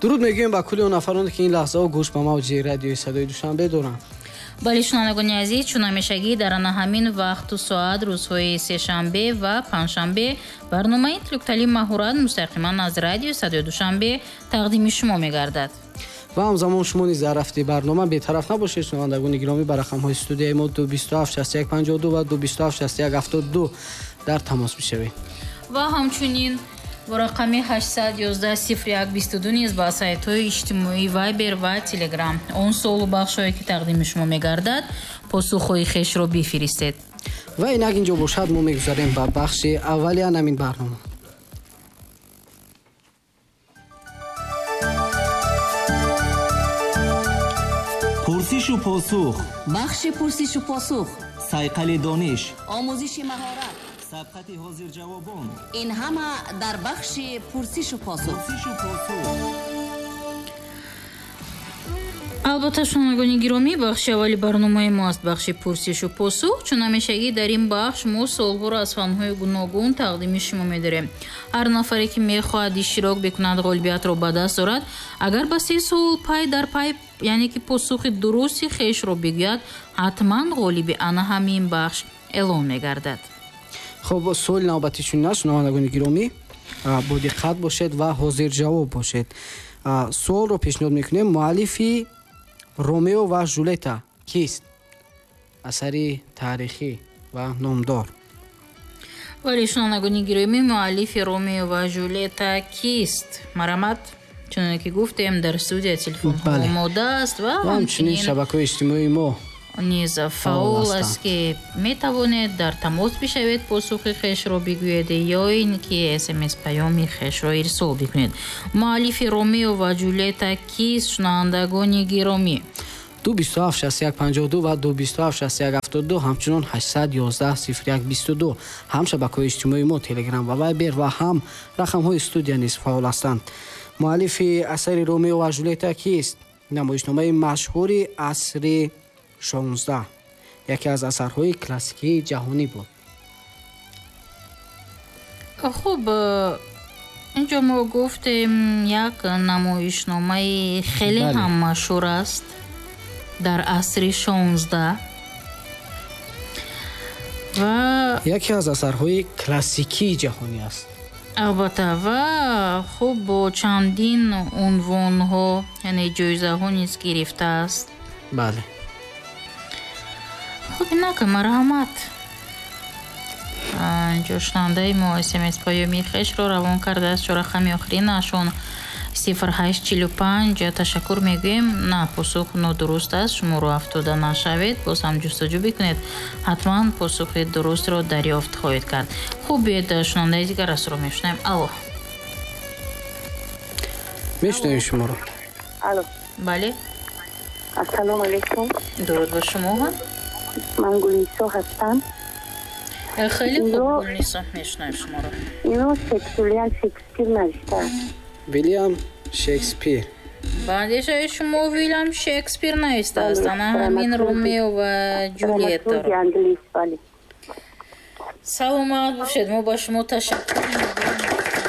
дуруд мегӯем ба кулли он нафароне ки ин лаҳзаҳо гӯш ба мавҷи радиои садои душанбе доранд. бале шунавандагони азиз, чун ҳамешагӣ дар ана ҳамин вақту соат рӯзҳои сешанбе ва панҷшанбе барномаи интеллектуалии маҳорат мустақиман аз радиои садои душанбе тақдими шумо мегардад. ва ҳамзамон шумо низ дар рафти барнома бетараф набошед. шунавандагони гиромӣ ба рақамҳои студияи мо 2276152 ва 2276172 дар тамос мешавед. ва ҳамчунин бо рақами 8110122 низ ба сайтҳои иҷтимоӣ Viber ва Telegram он суолу бахшҳое ки тақдими шумо мегардад посухҳои хешро бифиристед. ва инак инҷо бошад, мо мегузарем ба бахши аввали анамин барнома. пурсишу посух, бахши пурсишу посух, сайқали дониш, омӯзиши маҳорат, сабқати ҳозирҷавобон. ин ҳама дар бахши пурсишу посух. албатта шунавандагони гиромӣ, бахши аввали барномаи мо аст бахши пурсишу посух. чун ҳамешагӣ дар ин бахш мо суолҳоро аз фанҳои гуногун тақдими шумо медорем. ҳар нафаре ки мехоҳад иштирок бикунад ғолибиятро ба даст орад. агар ба 3 суол пай дар пай, яъне ки посухи дурусти хешро бигӯяд, ҳатман ғолиби ана ҳамин бахш эълон мегардад. хоб, суоли навбатӣ чунин аст, шунавандагони гиромӣ, бо диққат бошед ва ҳозирҷавоб бошед. суолро пешниҳод мекунем. муаллифи Ромео ва Ҷулета кист? асари таърихӣ ва номдор. вале шунавандагони гиромӣ, муаллифи Ромео ва Ҷулета кист? марамат, чуноне ки гуфтем, дар студия телефонҳо омода аст ва ҳамчунин шабакаҳои иҷтимоии мо низ фаъол аст ки метавонед дар тамос бишавед, посухи хешро бигӯед ё ин ки смс паёми хешро ирсол бикунед. муаллифи Ромео ва Ҷулета кист, шунавандагони гиромӣ? 2276152 ва 2276172 ҳамчунон 8110122 ҳам шабакаҳои иҷтимоии мо Telegram ва Viber ва ҳам рақамҳои студия низ фаъол ҳастанд. муаллифи асари Ромео ва Ҷулета кист? намоишномаи машҳури асри 16, яке аз асарҳои классикии ҷаҳонӣ буд. хуб, инҷо мо гуфтем як намоишномаи хеле ҳам машҳур аст дар асри 16 ва яке аз асарҳои классикии ҷаҳонӣ аст. албатта, ва хуб бо чандин унвонҳо, яъне ҷоизаҳо низ гирифтааст. бале. хуб, инака марҳамат. инҷо шунавандаи мо смс паёми хешро равон кардааст. чо рақами охиринашон 0845. ташаккур мегӯем. на, посух нодуруст аст, шуморо афтода нашавед, боз ҳам ҷустуҷӯ бикунед, ҳатман посухи дурустро дарёфт хоҳед кард. хуб, биед шунавандаи дигар асро мешунавем. алло, мешунавем шуморо. алло, бале, ассалому алайкум. дуруд ба шумо. ман Гулнисо ҳастам. хеле хуб, Гулнисо, мешунавем шуморо. ино Уильям Шекспир навиштааст. Вильям Шекспир. ба андешаи шумо Вильям Шекспир навистааст, ана ҳамин Ромео ва Ҷулиетаро. драматурги англис. бале. саломат бошед, мо ба шумо ташаккур мекунем.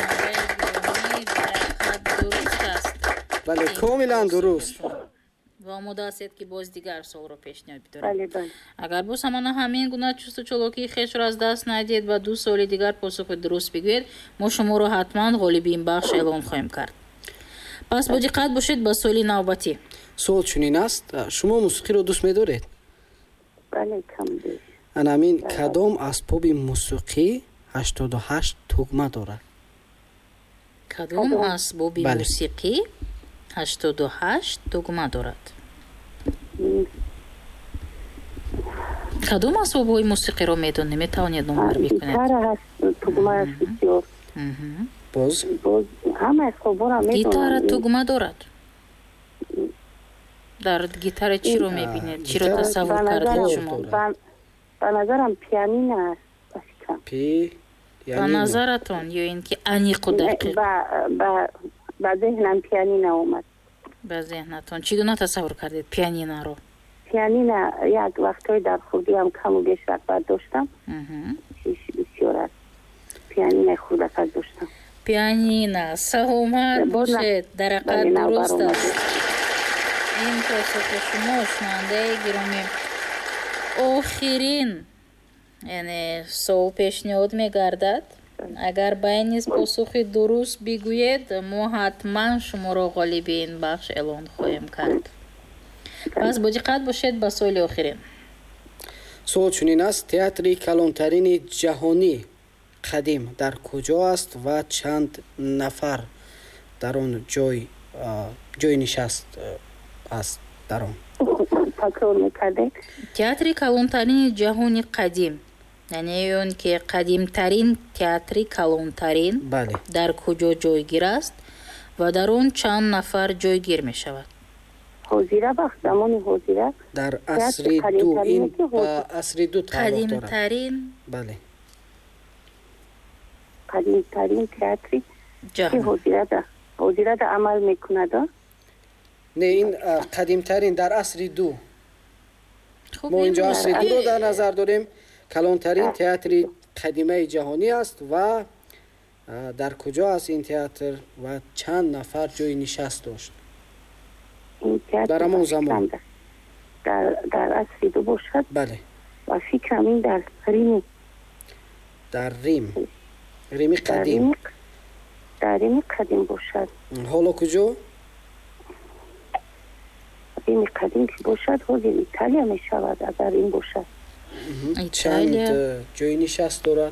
дуруст аст. бале, комилан дуруст. ва омода ҳастед ки боз дигар суолро пешниҳод бидорем. бале, бале. агар боз ҳамана ҳамин гуна чусту чолокии хешро аз даст надиҳед ва 2 суоли дигар посухи дуруст бигӯед, мо шуморо ҳатман ғолиби ин бахш эълон хоҳем кард. пас бо диққат бошед ба суоли навбатӣ. суол чунин аст, шумо мусиқиро дӯст медоред? бале, кам беш. анамин кадом асбоби мусиқӣ 88 тугма дорад? кадом асбоби мусиқӣ 88 тугма дорад? кадом асбобҳои мусиқиро медонед? метавонед номар бикунед? гитара ҳаст, тугма ҳаст бисёр. боз ҳама асбобҳоро медонам. гитара тугма дорад? дар гитара чиро мебинед? чиро тасаввур кардед шумо? ба назарам пианино аст. ба назаратон ё ин ки аниқу дақиқ? ба зеҳнам пианино омад. ба зеҳнатон чӣ гуна тасаввур кардед пианиноро? пианино як вақтҳои дар хурдиам каму беш рағбат доштам. бисёр аст. пианинои хурдакак доштам. пианино саломат бошед. дар ҳақиқат дуруст аст. ин посухи шумо шунавандаи гиромӣ. охирин яъне суол пешниҳод мегардад. агар байни посухи дуруст бигӯед, мо ҳатман шуморо ғолиби ин бахш эълон хоҳем кард. пас бо диққат бошед ба суоли охирин. суол чунин аст: театри калонтарини ҷаҳонӣ қадим дар куҷо аст ва чанд нафар дар он ҷои нишаст аст дар он? такрор мекардед? театри калонтарини ҷаҳони қадим, яъне он ки қадимтарин театри калонтарин бале дар куҷо ҷойгир аст ва дар он чанд нафар ҷойгир мешавад? ҳозира вақт замони ҳозира дар асри ду. ин ба асри ду тааллуқ дорад. қадимтарин бале қадимтарин театри ки ҷаҳон. ҳозирада амал мекунад. не, ин қадимтарин дар асри ду. Хуб, мо инҷо ин асри дуро дар назар дорем. калонтарин театри қадимаи ҷаҳонӣ аст ва дар куҷо аст ин театр ва чанд нафар ҷои нишаст дошт дар ҳамон замон? дар асри ду бошад. бале ва фикрам ин дар Рим. дар рими қадим. дар Рими қадим бошад. ҳоло куҷо? Рими қадим ки бошад, ҳозир Италия мешавад. агар ин бошад, чанд ҷои нишаст дорад?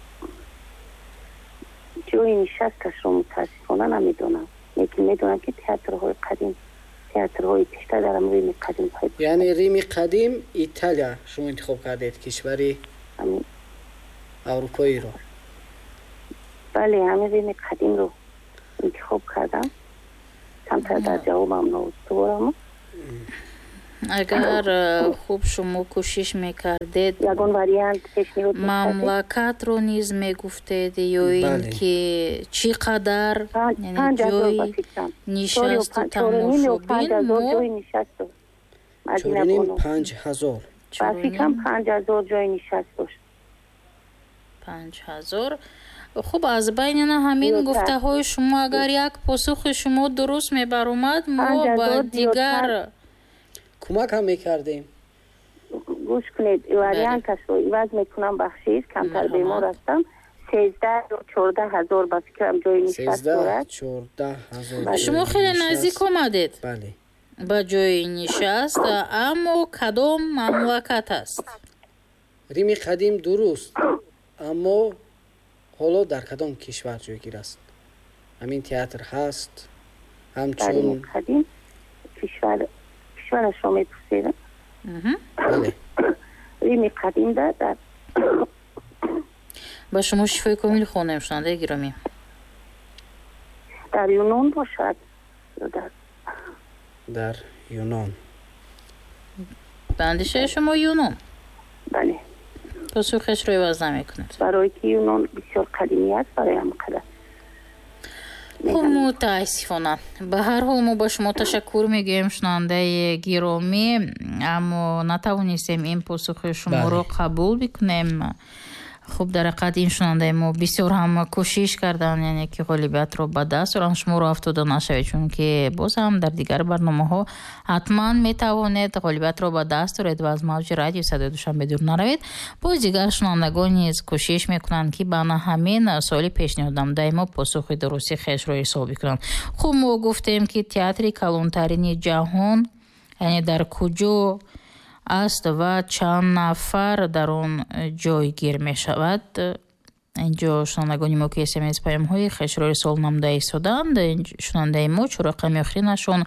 ҷои нишасташро мутаассифона намедонам, лекин медонам ки театрҳои қадим, театрҳои бештар дар Рими қадим пайдо. яъне Рими қадим, Италия шумо интихоб кардед, кишвари аврупоиро? бале, ҳамин Рими қадимро интихоб кардам. камтар дар ҷавобам ноустуворам. агар хуб шумо кӯшиш мекардед, ягон вариант пешниҳод мекардед? мамлакатро низ мегуфтед ё ин ки чӣ қадар ҷои нишасту тамошобин? ҷои нишасту 4,500. ба фикрам 5000 ҷои нишаст дошт. 5000. хуб, аз байни ҳамин гуфтаҳои шумо агар як посухи шумо дуруст мебаромад, мо ба дигар кӯмак ҳам мекардем. гӯш кунед, варианташро иваз мекунам бахшиш. камтар бемор ҳастам. 13 ё 14000 ба фикрам ҷои нишаст дорад. 14,000. шумо хеле наздик омадед бале ба ҷои нишаст. аммо кадом мамлакат аст? Рими қадим дуруст, аммо ҳоло дар кадом кишвар ҷойгир аст? ҳамин театр ҳаст ҳамчун Рими қадим кишварашро мепурсед? бале Рими қадим дар ба шумо шифои комил хонем, шунавандаи гиромӣ. дар Юнон бошад. дар Юнон. ба андешаи шумо Юнон? бале, посухешро иваз намекунед. барои ки Юнон бисёр қадимӣ аст барои ҳам қадар. хуб, мутаассифона. ба ҳар ҳол мо ба шумо ташаккур мегӯем, шунавандаи гиромӣ, аммо натавонистем ин посухи шуморо қабул бикунем. хуб, дар ҳақиқат ин шунавандаи мо бисёр ҳам кӯшиш кардан, яъне ки ғолибиятро ба даст оран, шуморо афтода нашавед, чунки боз ҳам дар дигар барномаҳо ҳатман метавонед ғолибиятро ба даст оред ва аз мавҷи радио садои душанбе дур наравед. боз дигар шунавандагон низ кӯшиш мекунанд ки ба ҳамин суоли пешниҳод намудаи мо посухи дурусти хешро ирсол бикунанд. хуб, мо гуфтем ки театри калонтарини ҷаҳон, яъне дар куҷо аст ва чанд нафар дар он ҷойгир мешавад? инҷо шунавандагони мо ки смс паёмҳои хешро ирсол намуда истоданд, шунавандаи мо чор рақами охиринашон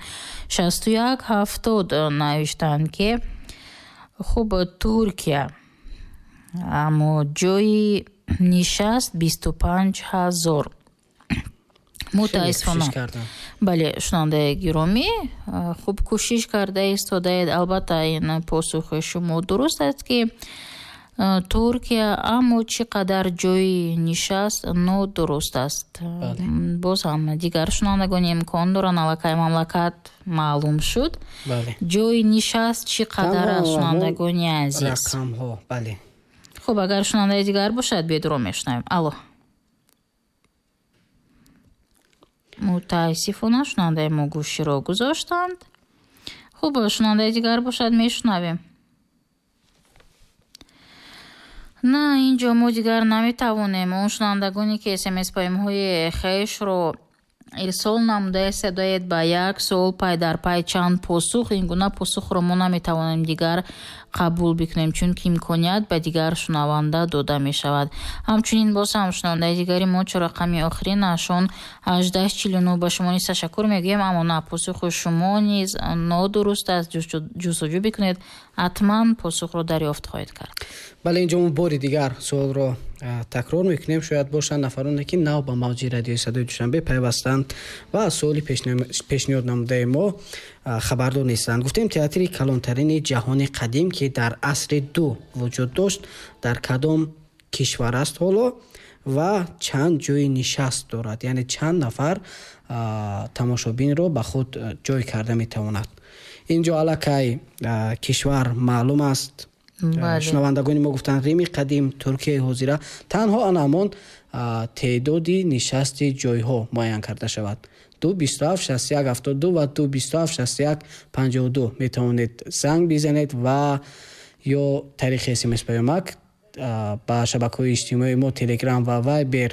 6170 навиштанд ки хуб, Туркия, аммо ҷои нишаст 25000. мутаассифона. бале, шунавандаи гиромӣ, хуб кӯшиш карда истодаед. албатта ин посухи шумо дуруст аст ки Туркия, аммо чӣ қадар ҷои нишаст нодуруст аст. боз ҳам дигар шунавандагони имкон доранд, аллакай мамлакат маълум шуд. ҷои нишаст чӣ қадар аст, шунавандагони азиз? рақамҳо. бале хуб, агар шунавандаи дигар бошад, бедуро мешунавем. алло. мутаассифона шунавандаи мо гӯширо гузоштанд. хуб, шунавандаи дигар бошад, мешунавем. на, инҷо мо дигар наметавонем он шунавандагоне ки смс паёмҳои хешро ирсол намуда садоед ба як суол пай дар пай чанд посух, ин гуна посухро мо наметавонем дигар қабул бикунем, чунки имконият ба дигар шунаванда дода мешавад. ҳамчунин боз ҳам шунавандаи дигари мо чо рақами охиринашон 1849 ба шумо низ ташаккур мегӯем, аммо на, посухи шумо низ нодуруст аст. ҷустуҷӯ бикунед, ҳатман посухро дарёфт хоҳед кард. бале, инҷо мо бори дигар суолро такрор мекунем. шояд бошанд нафароне ки нав ба мавҷи радиои садои душанбе пайвастанд ва аз суоли пешниҳод намудаи мо хабардор нестанд. гуфтем театри калонтарини ҷаҳони қадим ки дар асри ду вуҷуд дошт дар кадом кишвар аст ҳоло ва чанд ҷойи нишаст дорад, яъне чанд нафар тамошобинро ба худ ҷой карда метавонад. инҷо аллакай кишвар маълум аст. шунавандагони мо гуфтанд Рими қадим, Туркияи ҳозира. танҳо анамон теъдоди нишасти ҷойҳо муайян карда шавад. 2276172 ва 2276152 метавонед занг бизанед ва ё тариқи смс паёмак ба шабакаҳои иҷтимоии мо Telegram ва Viber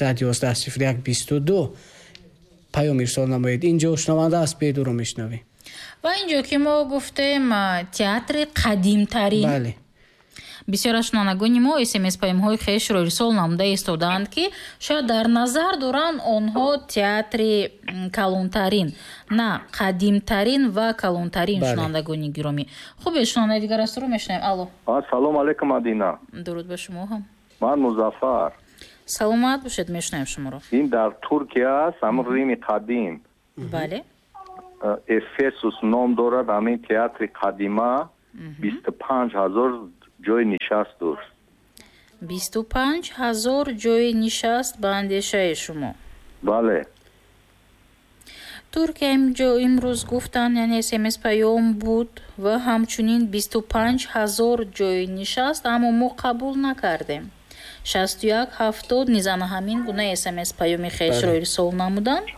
8110122 паём ирсол намоед. инҷо шунаванда аст, бедуро мешунавӣ. ва инҷо ки мо гуфтем театри қадимтарин, бале, бисёр аз шунавандагони мо смс паёмҳои хешро ирсол намуда истодаанд ки шояд дар назар доранд онҳо театри калонтарин, на қадимтарин ва калонтарин. шунавандагони гиромӣ, хубе, шунавандаи дигар аз туро мешунавем. алло, ассалому алайкум Мадина. дуруд ба шумо ҳам. ман Музаффар. саломат бошед, мешунавем шуморо. ин дар Туркия аст, ҳамон Рими қадим. бале, Эфесус ном дорад. ҳамин театри қадима 25000 ҷои нишаст дошт. 25000 ҷои нишаст ба андешаи шумо. бале, туркия инҷо имрӯз гуфтанд, яъне смс паём буд ва ҳамчунин 25000 ҷои нишаст, аммо мо қабул накардем. 6170 низ ана ҳамин гуна смс паёми хешро ирсол намуданд,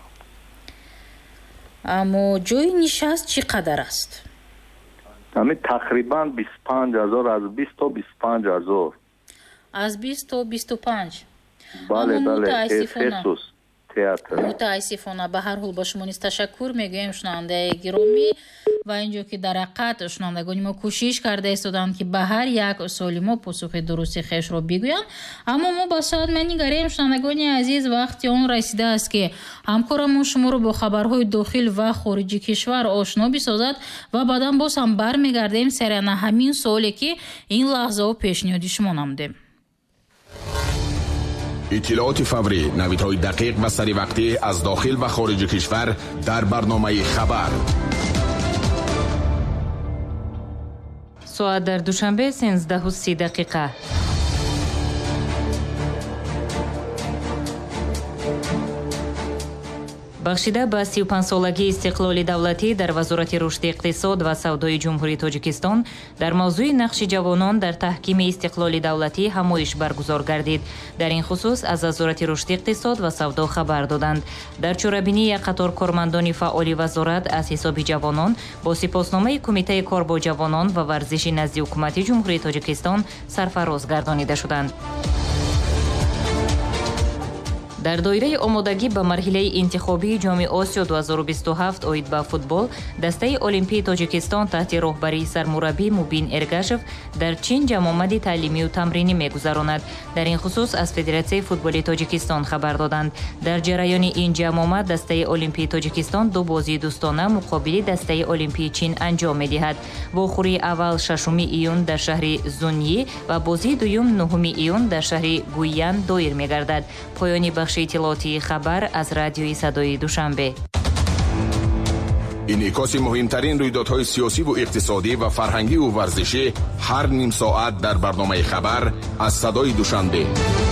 аммо ҷои нишаст чӣ қадар аст? ҳамин тақрибан 25000, аз 20 то 25000. аз 20 то 25. бале, Эфесус театр. мутаассифона. ба ҳар ҳол ба шумо низ ташаккур мегӯем шунавандаи гиромӣ. ва инҷо ки дар ҳақиқат шунавандагони мо кӯшиш карда истоданд ки ба ҳар як суоли мо посухи дурусти хешро бигӯянд, аммо мо ба соат менигарем. шунавандагони азиз, вақти он расидааст ки ҳамкорамон шуморо бо хабарҳои дохил ва хориҷи кишвар ошно бисозад ва баъдан боз ҳам бармегардем сериана ҳамин суоле ки ин лаҳзаҳо пешниҳоди шумо намудем. иттилооти фаврӣ, навидҳои дақиқ ва саривақтӣ аз дохил ва хориҷи кишвар дар барномаи хабар. соат дар душанбе 13:30. бахшида ба 35-солагии истиқлоли давлатӣ дар вазорати рушди иқтисод ва савдои ҷумҳурии Тоҷикистон дар мавзӯи нақши ҷавонон дар таҳкими истиқлоли давлатӣ ҳамоиш баргузор гардид. дар ин хусус аз вазорати рушди иқтисод ва савдо хабар доданд. дар чорабинии як қатор кормандони фаъоли вазорат аз ҳисоби ҷавонон бо сипосномаи Кумитаи кор бо ҷавонон ва варзиши назди ҳукумати ҷумҳурии Тоҷикистон сарфароз гардонида шуданд. дар доираи омодагӣ ба марҳилаи интихобии ҷоми Осиё 2027 оид ба футбол, дастаи Олимпии Тоҷикистон таҳти роҳбарии сармураббӣ Мубин Эргашев дар Чин ҷамъомади таълимию тамринӣ мегузаронад. дар ин хусус аз Федератсияи футболи Тоҷикистон хабар доданд. дар ҷараёни ин ҷамъомад дастаи Олимпии Тоҷикистон ду бозии дӯстона муқобили дастаи Олимпии Чин анҷом медиҳад. вохӯрии аввал 6 июн дар шаҳри Зунъи ва бозии дуюм 9 июн дар шаҳри Гуйян доир мегардад. поёни бахши иттилооти хабар аз радиои садои душанбе. инъикоси муҳимтарин рӯйдодҳои сиёсиву иқтисодӣ ва фарҳангиву варзишӣ ҳар ним соат дар барномаи хабар аз садои душанбе.